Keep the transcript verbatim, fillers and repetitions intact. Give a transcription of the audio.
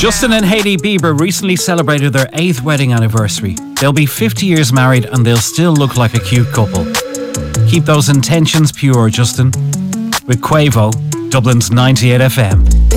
Justin and Hailey Bieber recently celebrated their eighth wedding anniversary. They'll be fifty years married and they'll still look like a cute couple. Keep those intentions pure, Justin. With Quavo, Dublin's ninety-eight F M.